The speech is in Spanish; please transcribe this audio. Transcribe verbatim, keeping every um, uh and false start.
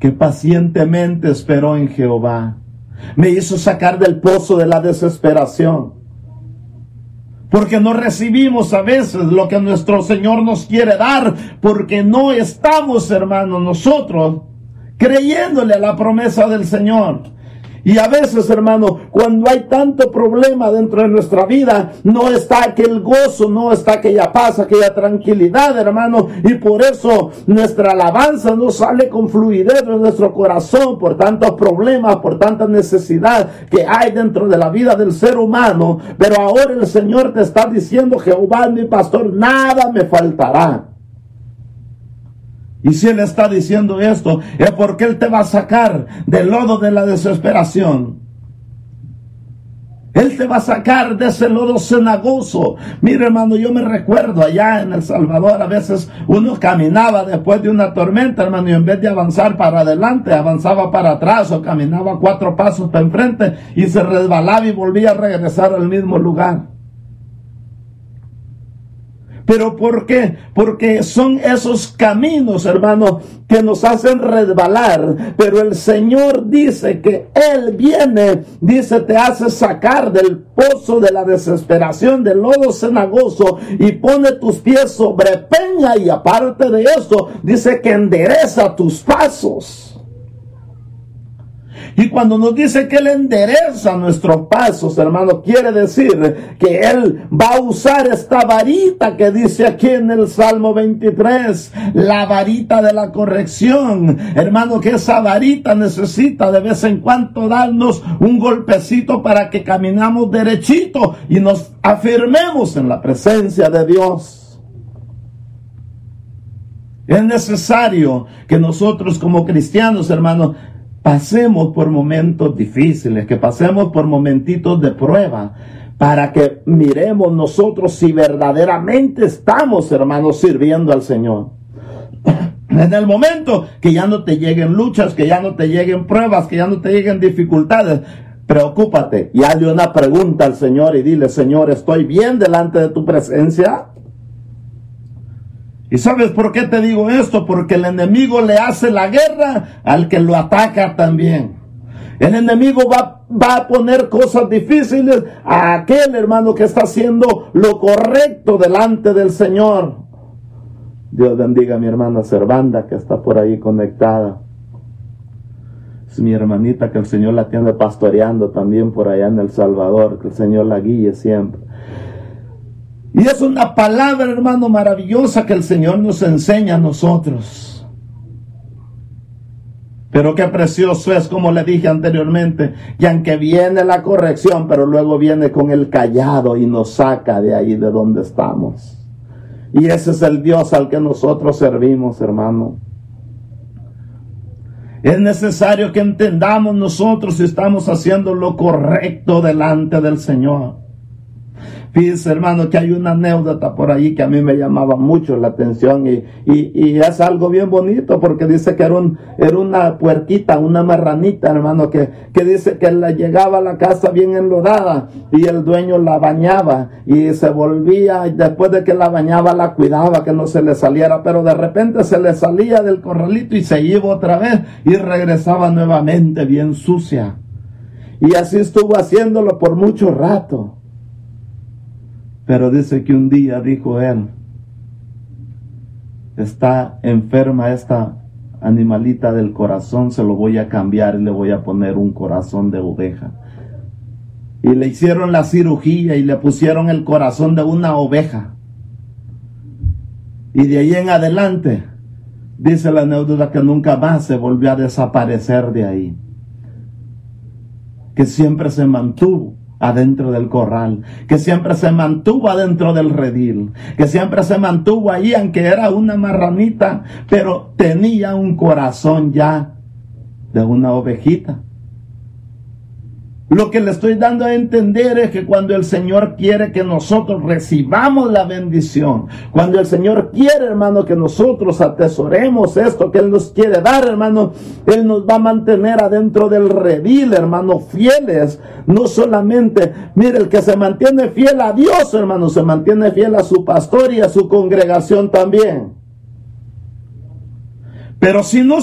que pacientemente esperó en Jehová. Me hizo sacar del pozo de la desesperación. Porque no recibimos a veces lo que nuestro Señor nos quiere dar, porque no estamos, hermanos, nosotros creyéndole a la promesa del Señor. Y a veces, hermano, cuando hay tanto problema dentro de nuestra vida, no está aquel gozo, no está aquella paz, aquella tranquilidad, hermano. Y por eso nuestra alabanza no sale con fluidez de nuestro corazón por tantos problemas, por tanta necesidad que hay dentro de la vida del ser humano. Pero ahora el Señor te está diciendo: Jehová es mi pastor, nada me faltará. Y si Él está diciendo esto, es porque Él te va a sacar del lodo de la desesperación. Él te va a sacar de ese lodo cenagoso. Mire, hermano, yo me recuerdo allá en El Salvador, a veces uno caminaba después de una tormenta, hermano, y en vez de avanzar para adelante, avanzaba para atrás o caminaba cuatro pasos para enfrente y se resbalaba y volvía a regresar al mismo lugar. ¿Pero por qué? Porque son esos caminos, hermano, que nos hacen resbalar. Pero el Señor dice que Él viene, dice, te hace sacar del pozo de la desesperación, del lodo cenagoso, y pone tus pies sobre peña. Y aparte de eso, dice que endereza tus pasos. Y cuando nos dice que Él endereza nuestros pasos, hermano, quiere decir que Él va a usar esta varita que dice aquí en el Salmo veintitrés, la varita de la corrección. Hermano, que esa varita necesita de vez en cuando darnos un golpecito para que caminamos derechito y nos afirmemos en la presencia de Dios. Es necesario que nosotros como cristianos, hermanos, pasemos por momentos difíciles, que pasemos por momentitos de prueba, para que miremos nosotros si verdaderamente estamos, hermanos, sirviendo al Señor. En el momento que ya no te lleguen luchas, que ya no te lleguen pruebas, que ya no te lleguen dificultades, preocúpate y hazle una pregunta al Señor y dile: Señor, ¿estoy bien delante de tu presencia? ¿Y sabes por qué te digo esto? Porque el enemigo le hace la guerra al que lo ataca también. El enemigo va, va a poner cosas difíciles a aquel hermano que está haciendo lo correcto delante del Señor. Dios bendiga a mi hermana Servanda, que está por ahí conectada. Es mi hermanita, que el Señor la tiene pastoreando también por allá en El Salvador. Que el Señor la guíe siempre. Y es una palabra, hermano, maravillosa que el Señor nos enseña a nosotros. Pero qué precioso es, como le dije anteriormente, que aunque viene la corrección, pero luego viene con el callado y nos saca de ahí de donde estamos. Y ese es el Dios al que nosotros servimos, hermano. Es necesario que entendamos nosotros si estamos haciendo lo correcto delante del Señor. Fíjense, hermano, que hay una anécdota por ahí que a mí me llamaba mucho la atención y, y, y es algo bien bonito, porque dice que era, un, era una puerquita, una marranita, hermano, que, que dice que la llegaba a la casa bien enlodada y el dueño la bañaba y se volvía, y después de que la bañaba la cuidaba que no se le saliera, pero de repente se le salía del corralito y se iba otra vez y regresaba nuevamente bien sucia. Y así estuvo haciéndolo por mucho rato. Pero dice que un día dijo él: está enferma esta animalita del corazón, se lo voy a cambiar y le voy a poner un corazón de oveja. Y le hicieron la cirugía y le pusieron el corazón de una oveja. Y de ahí en adelante, dice la anécdota, que nunca más se volvió a desaparecer de ahí. Que siempre se mantuvo adentro del corral, que siempre se mantuvo adentro del redil, que siempre se mantuvo ahí, aunque era una marranita, pero tenía un corazón ya de una ovejita. Lo que le estoy dando a entender es que cuando el Señor quiere que nosotros recibamos la bendición, cuando el Señor quiere, hermano, que nosotros atesoremos esto que Él nos quiere dar, hermano, Él nos va a mantener adentro del redil, hermano, fieles. No solamente, mire, el que se mantiene fiel a Dios, hermano, se mantiene fiel a su pastor y a su congregación también. Pero si no